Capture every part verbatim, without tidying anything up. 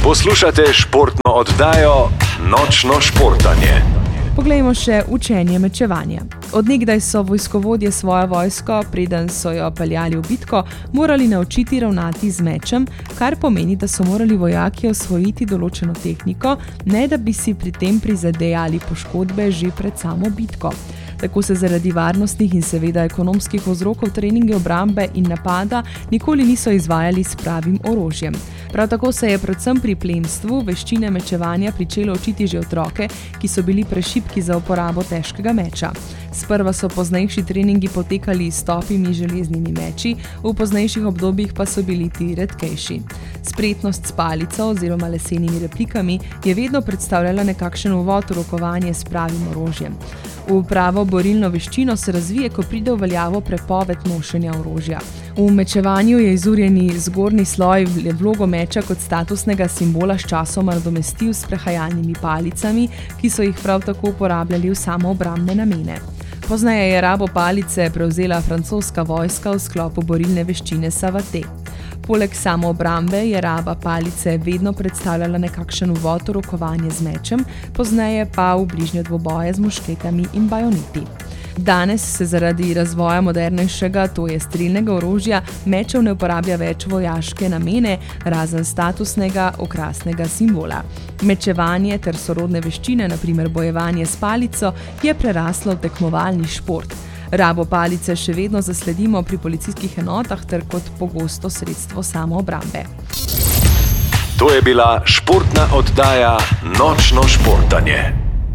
Poslušate športno oddajo Nočno športanje. Poglejmo še učenje mečevanja. Od nekdaj so vojskovodje svojo vojsko, preden so jo peljali v bitko, morali naučiti ravnati z mečem, kar pomeni, da so morali vojaki osvojiti določeno tehniko, ne da bi si pri tem prizadejali poškodbe že pred samo bitko. Tako se zaradi varnostnih in seveda ekonomskih vzrokov treninge obrambe in napada nikoli niso izvajali s pravim orožjem. Prav tako se je predvsem pri plemstvu veščine mečevanja pričelo učiti že otroke, ki so bili prešibki za uporabo težkega meča. Sprva so poznejši treningi potekali s topimi železnimi meči, v poznejših obdobjih pa so bili ti redkejši. Spretnost s palico oziroma lesenimi replikami je vedno predstavljala nekakšen uvod v rokovanje s pravim orožjem. V pravo borilno veščino se razvije, ko pride v veljavo prepoved nošenja orožja. V mečevanju je izurjeni zgornji sloj vlogo meča kot statusnega simbola s časoma nadomestil s prehajalnimi palicami, ki so jih prav tako uporabljali v samoobrambne namene. Pozneje je rabo palice prevzela francoska vojska v sklopu borilne veščine savate. Poleg samoobrambe je raba palice vedno predstavljala nekakšen uvod v rokovanje z mečem, pozneje pa v bližnje dvoboje z mušketami in bajoneti. Danes se zaradi razvoja modernejšega, to je strelnega orožja, mečev ne uporablja več vojaške namene, razen statusnega okrasnega simbola. Mečevanje ter sorodne veščine, na primer bojevanje s palico, je preraslo v tekmovalni šport. Rabo palice še vedno zasledimo pri policijskih enotah ter kot pogosto sredstvo samoobrambe. To je bila športna oddaja Nočno športanje.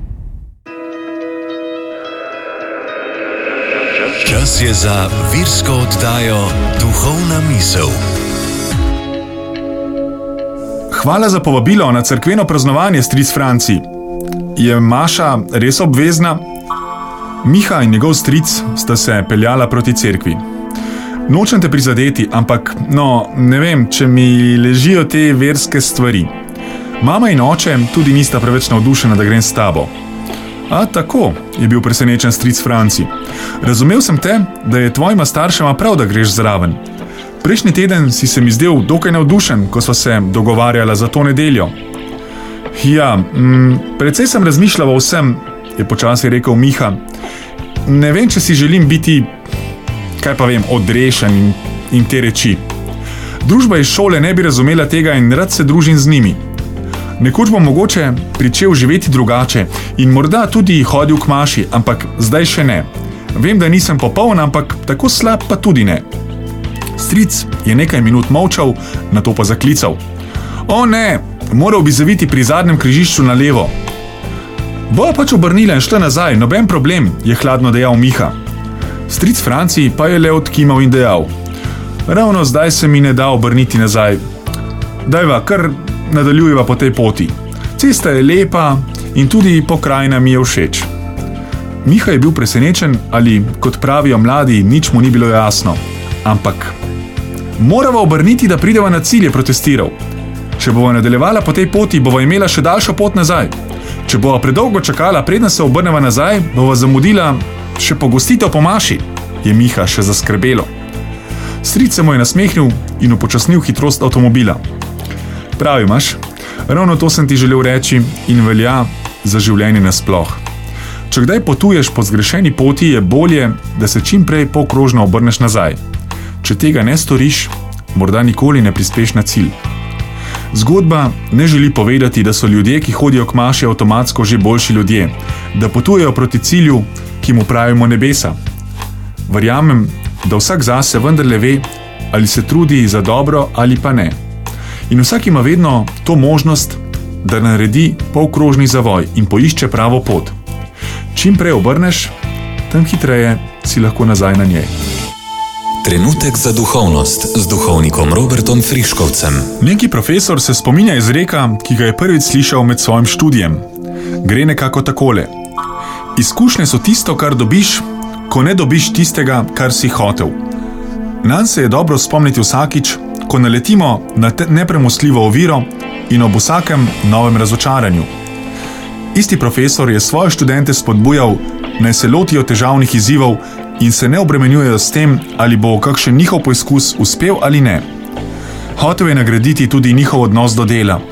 Čas je za virsko oddajo Duhovna misel. Hvala za povabilo na cerkveno praznovanje, stric Franci. Je maša res obvezna? Miha in njegov stric sta se peljala proti cerkvi. Nočem te prizadeti, ampak, no, ne vem, če mi ležijo te verske stvari. Mama in oče tudi nista preveč navdušena, da grem s tabo. A tako, je bil presenečen stric Franci. Razumel sem te, da je tvojima staršema prav, da greš zraven. Prejšnji teden si se mi zdel dokaj navdušen, ko sva se dogovarjala za to nedeljo. Ja, mm, precej sem razmišljal o vsem, je počasi rekel Miha. Ne vem, če si želim biti, kaj pa vem, odrešen in, in te reči. Družba iz šole ne bi razumela tega in rad se družim z njimi. Nekoč bom mogoče pričel živeti drugače in morda tudi hodil k maši, ampak zdaj še ne. Vem, da nisem popoln, ampak tako slab pa tudi ne. Stric je nekaj minut molčal, nato pa zaklical. O ne, moral bi zaviti pri zadnjem križišču na levo. Boja pač obrnila in šla nazaj, noben problem, je hladno dejal Miha. Stric Franci pa je le odkimal in dejal. Ravno zdaj se mi ne da obrniti nazaj. Dajva, kar nadaljujeva po tej poti. Cesta je lepa in tudi pokrajina mi je všeč. Miha je bil presenečen, ali, kot pravijo mladi, nič mu ni bilo jasno. Ampak, morava obrniti, da prideva na cilj, je protestiral. Če bova nadaljevala po tej poti, bova imela še daljšo pot nazaj. Če bova predolgo čakala, preden se obrneva nazaj, bova zamudila še pogostitev po maši, je Miha še zaskrbelo. Stric se mu je nasmehnil in upočasnil hitrost avtomobila. Pravi imaš, ravno to sem ti želel reči in velja za življenje nasploh. Če kdaj potuješ po zgrešeni poti, je bolje, da se čim prej polkrožno obrneš nazaj. Če tega ne storiš, morda nikoli ne prispeš na cilj. Zgodba ne želi povedati, da so ljudje, ki hodijo k maši, avtomatsko že boljši ljudje, da potujejo proti cilju, ki mu pravimo nebesa. Verjamem, da vsak zase vendarle ve, ali se trudi za dobro ali pa ne. In vsak ima vedno to možnost, da naredi polkrožni zavoj in poišče pravo pot. Čim prej obrneš, tem hitreje si lahko nazaj na njej. Trenutek za duhovnost z duhovnikom Robertom Friškovcem. Neki profesor se spominja izreka, ki ga je prvič slišal med svojim študijem. Gre nekako takole. Izkušnje so tisto, kar dobiš, ko ne dobiš tistega, kar si hotel. Nanj se je dobro spomniti vsakič, ko naletimo na nepremostljivo oviro in ob vsakem novem razočaranju. Isti profesor je svoje študente spodbujal, naj se lotijo težavnih izzivov in se ne obremenjujejo s tem, ali bo kakšen njihov poizkus uspel ali ne. Hotel je nagraditi tudi njihov odnos do dela.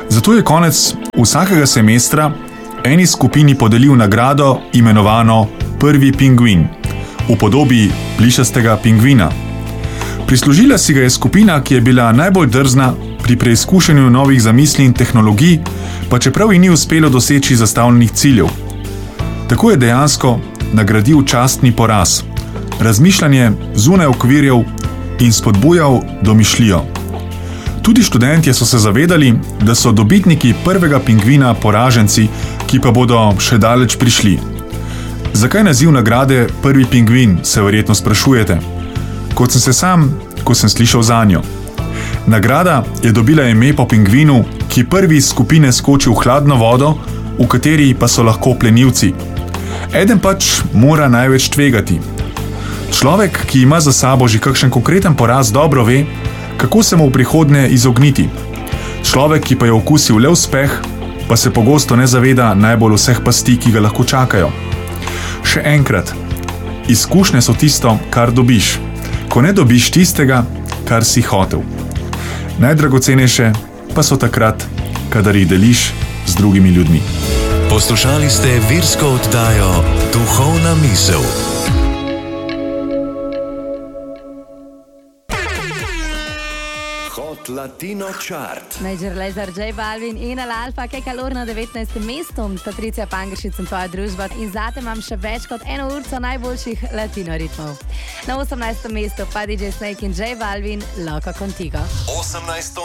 Zato je konec vsakega semestra eni skupini podelil nagrado imenovano Prvi pingvin v podobi plišastega pingvina. Prislužila si ga je skupina, ki je bila najbolj drzna pri preizkušanju novih zamisli in tehnologij, pa čeprav ji ni uspelo doseči zastavljenih ciljev. Tako je dejansko nagradil častni poraz, razmišljanje zunaj okvirjev in spodbujal domišljijo. Tudi študentje so se zavedali, da so dobitniki prvega pingvina poraženci, ki pa bodo še daleč prišli. Zakaj naziv nagrade Prvi pingvin, se verjetno sprašujete? Kot sem se sam, ko sem slišal zanjo. Nagrada je dobila ime po pingvinu, ki prvi iz skupine skoči v hladno vodo, v kateri pa so lahko plenilci. Eden pač mora največ tvegati. Človek, ki ima za sabo že kakšen konkreten poraz, dobro ve, kako se mu v prihodnje izogniti. Človek, ki pa je okusil le uspeh, pa se pogosto ne zaveda najbolj vseh pasti, ki ga lahko čakajo. Še enkrat, izkušnje so tisto, kar dobiš, ko ne dobiš tistega, kar si hotel. Najdragocenejše pa so takrat, kadar jih deliš z drugimi ljudmi. Poslušali ste virsko oddajo Duhovna misel. Latino Chart. Major Lazer, J Balvin in Al Alfa, kaj kalor na devetnajstem mestu, Patricija Pangršič in tvoja družba. In zate imam še več kot eno urco najboljših latino ritmov. Na osemnajstem mestu pa D J Snake in J Balvin, Loco Contigo. osemnajsto